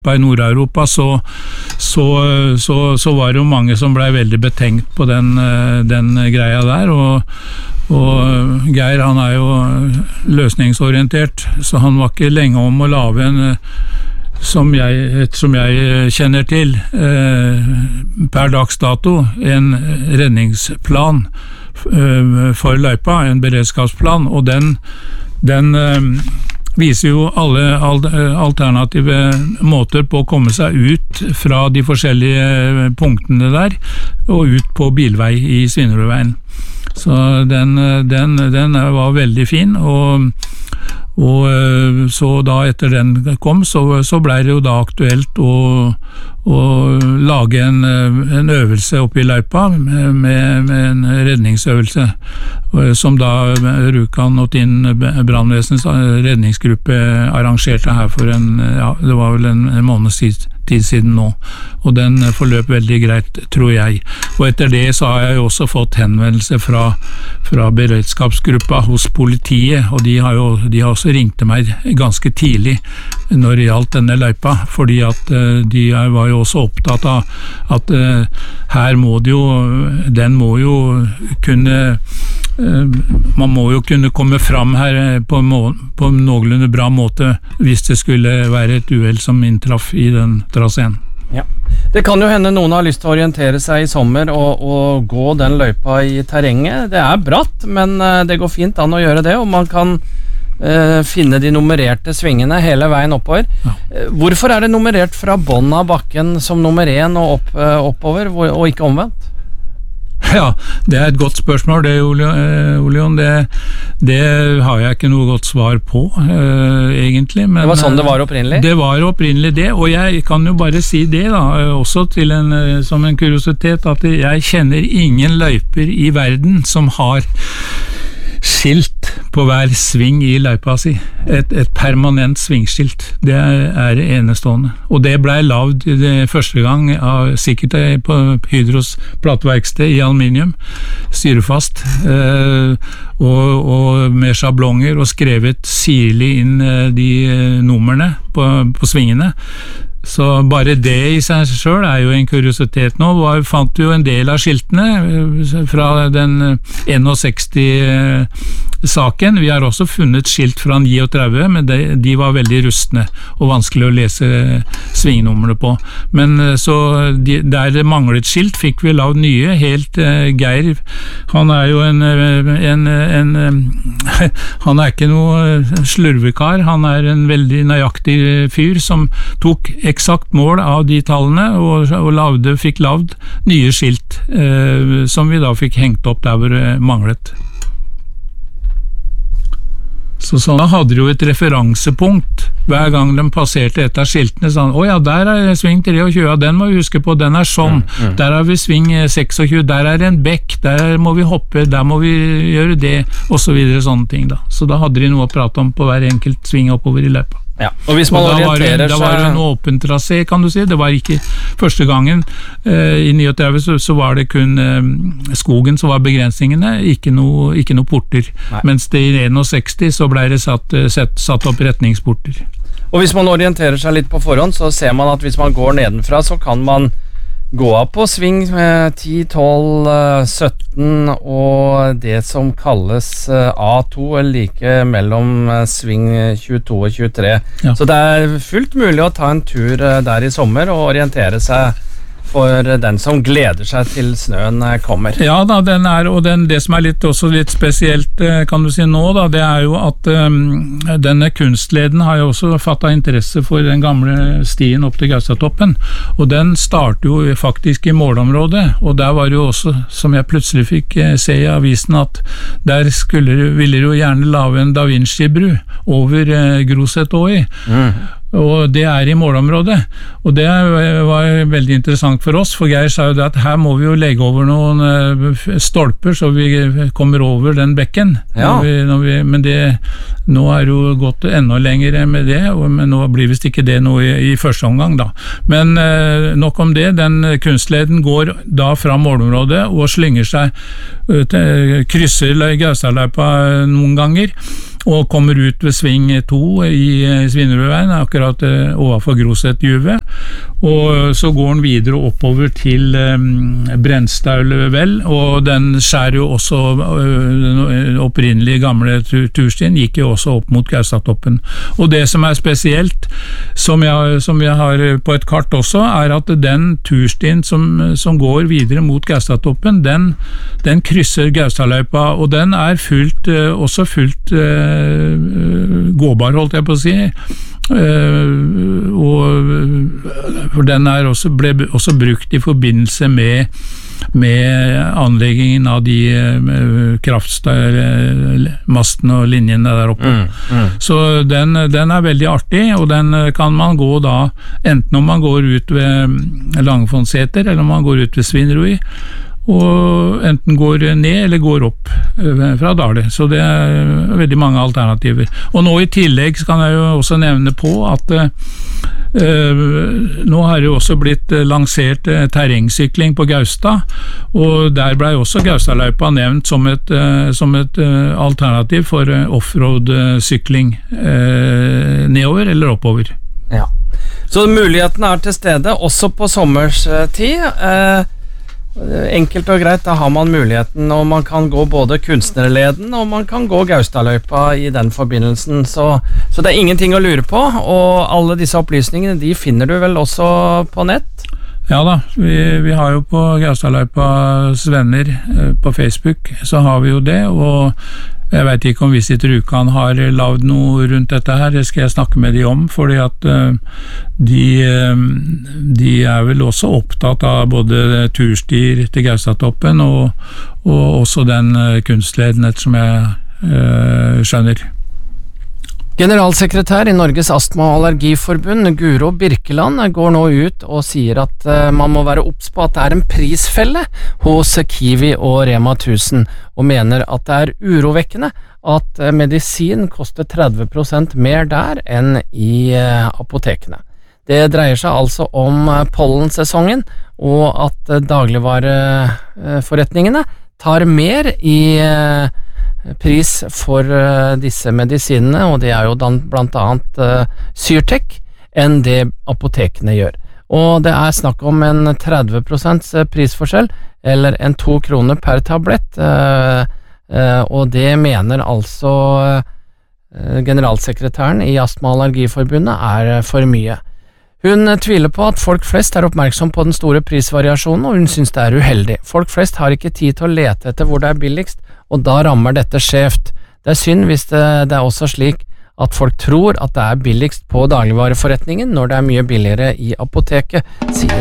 i Nord-Europa, så var det jo mange som ble veldig betenkt på den greia der, og Geir han er jo løsningsorientert, så han var ikke lenge om å lage som jeg kjenner til, per dags dato, en redningsplan for løypa, en beredskapsplan, og den viser jo alle alternative måter på å komme seg ut fra de forskjellige punktene der, og ut på bilvei i Svinerødveien. Så den var veldig fin, og så da etter den kom, så ble det jo da aktuelt å lage en øvelse oppe i løypa med en redningsøvelse, som da Rjukan og Tinn brannvesens redningsgruppe arrangerte her for det var vel en måneds tid siden nå, og den forløp veldig greit, tror jeg. Og etter det så har jeg jo også fått henvendelse fra beredskapsgruppa hos politiet, og de har også ringt meg ganske tidlig når det gjaldt denne løypa, fordi at de var jo også opptatt av at her må det jo, den må jo kunne, man må jo kunne komme fram her på en noenlunde bra måte hvis det skulle være et uhell som inntraff i den traseen. Ja. Det kan jo hende noen har lyst til å orientere seg i sommer og gå den løypa i terrenget. Det er bratt, men det går fint an å gjøre det, og man kan finne de nummererte svingene hele veien oppover. Ja. Hvorfor er det nummerert fra bånn av bakken som nummer 1 og oppover, og ikke omvendt? Ja, det er et godt spørsmål det, Olion. Det har jeg ikke noe godt svar på, egentlig. Men, det var sånn det var opprinnelig? Det var opprinnelig det, og jeg kan jo bare si det da, også som en kuriositet, at jeg kjenner ingen løyper i verden som har skilt på hver sving i løypa si. Et permanent svingskilt. Det er enestående. Og det ble lavd første gang sikkert på Hydros plateverksted i aluminium, syrefast, og med sjablonger, og skrevet sirlig inn de numrene på svingene. Så bare det i seg selv er jo en kuriositet nå. Vi fant jo en del av skiltene fra den 61-saken. Vi har også funnet skilt fra 39, men de var veldig rustne og vanskelig å lese svingnumrene på. Men så der det manglet skilt fikk vi lavd nye. Helt Geir, han er jo han er ikke noe slurvekar, han er en veldig nøyaktig fyr som tok eksakt mål av de tallene og fikk lavd nye skilt som vi da fikk hengt opp der hvor det manglet. Så da hadde de jo et referansepunkt hver gang de passerte et av skiltene, sånn, ja, der er sving 23, den må vi huske på, den er sånn, der har vi sving 26, der er en bekk, der må vi hoppe, der må vi gjøre det, og så videre, sånne ting da. Så da hadde de noe å prate om på hver enkelt sving oppover i løpet. Ja, og hvis man orienterer seg... Da var det en åpen trasé, kan du si. Det var ikke første gangen. I 39 så var det kun skogen som var begrensningene, ikke noe porter. Nei. Mens det i 61 så ble det satt opp retningsporter. Og hvis man orienterer seg litt på forhånd, så ser man at hvis man går nedenfra, så kan man gå av på sving 10, 12, 17 og det som kalles A2, eller like mellom sving 22 og 23. Ja. Så det er fullt mulig å ta en tur der i sommer og orientere seg for den som gleder seg til snøen kommer. Ja da, det som er også litt spesielt, kan du si nå da, det er jo at denne kunstleden har jo også fattet interesse for den gamle stien opp til Gaustatoppen, og den starter jo faktisk i målområdet, og der var det jo også, som jeg plutselig fikk se i avisen, at der ville de jo gjerne lave en Da Vinci-bru over Grosetåi. Og det er i målområdet, og det var veldig interessant for oss, for Geir sa jo det at her må vi jo legge over noen stolper så vi kommer over den bekken. Ja. Men nå er det jo gått enda lenger med det, men nå blir visst ikke det noe i første omgang da. Men nok om det, den kunstleden går da fra målområdet og slynger seg, krysser Gaustadløypa noen ganger, og kommer ut ved sving 2 i Svinnerudveien, akkurat overfor Grosetjuvet, og så går den videre oppover til Brennstaulvel, og den skjærer jo også den opprinnelige gamle turstien, gikk jo også opp mot Gaustatoppen. Og det som spesielt, som jeg har på et kart også, at den turstien som går videre mot Gaustatoppen, den krysser Gaustadløypa, og den også fullt gåbar, holdt jeg på å si, for den ble også brukt i forbindelse med anleggingen av de kraftmastene og linjene der oppe. Så den veldig artig, og den kan man gå da, enten om man går ut ved Langefonseter, eller om man går ut ved Svinnerud, og enten går ned eller går opp fra Dale, så det veldig mange alternativer. Og nå i tillegg kan jeg jo også nevne på at nå har det jo også blitt lansert terrengsykling på Gaustad, og der ble også Gaustadløypa nevnt som et alternativ for offroad-sykling nedover eller oppover. Ja. Så muligheten til stede også på sommerstid. Enkelt og greit, da har man muligheten, og man kan gå både kunstnerleden og man kan gå Gaustadløypa i den forbindelsen, så det er ingenting å lure på, og alle disse opplysningene de finner du vel også på nett? Ja da, vi har jo på Gaustadløypas venner på Facebook, så har vi jo det, og jeg vet ikke om Visit Rjukan har lavet noe rundt dette her, det skal jeg snakke med de om, fordi at de vel også opptatt av både turstier til Gaustatoppen og også den kunstleden, som jeg skjønner. Generalsekretær i Norges Astma- og Allergiforbund, Guro Birkeland, går nå ut og sier at man må være obs på at det en prisfelle hos Kiwi og Rema 1000, og mener at det urovekkende at medisin koster 30% mer der enn i apotekene. Det dreier seg altså om pollensesongen, og at dagligvareforretningene tar mer i pris for disse medisinene, og det jo blant annet Syrtec, enn det apotekene gjør. Og det snakk om en 30% prisforskjell, eller en 2 kroner per tablett, og det mener altså generalsekretæren i Astma- og Allergiforbundet for mye. Hun tviler på at folk flest oppmerksom på den store prisvariasjonen, og hun synes det uheldig. Folk flest har ikke tid til å lete etter hvor det billigst, og da rammer dette skjevt. Det synd hvis det også slik at folk tror at det billigst på dagligvareforretningen når det mye billigere i apoteket, sier